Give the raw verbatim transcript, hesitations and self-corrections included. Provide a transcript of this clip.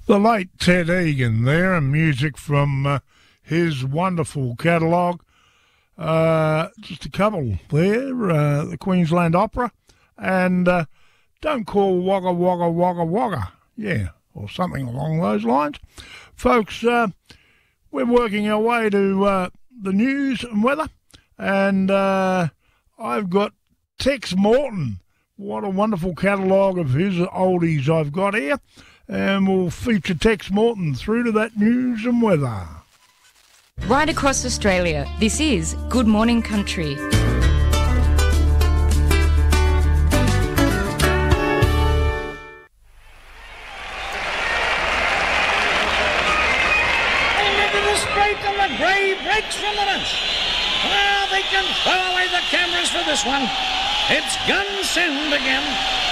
The late Ted Egan there, and music from uh, his wonderful catalogue. Uh, just a couple there, uh, the Queensland Opera, and uh, Don't Call Wagga Wagga Wagga Wagga, yeah, or something along those lines. Folks, uh, we're working our way to uh, the news and weather, and uh, I've got Tex Morton. What a wonderful catalogue of his oldies I've got here. And we'll feature Tex Morton through to that news and weather. Right across Australia, this is Good Morning Country. Into the straight and the grey breaks from the bunch. Now they can throw away the cameras for this one. It's gun send again.